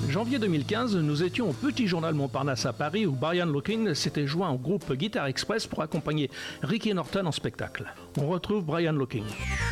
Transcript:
Janvier 2015, nous étions au Petit Journal Montparnasse à Paris où Brian Locking s'était joint au groupe Guitar Express pour accompagner Ricky Norton en spectacle. On retrouve Brian Locking.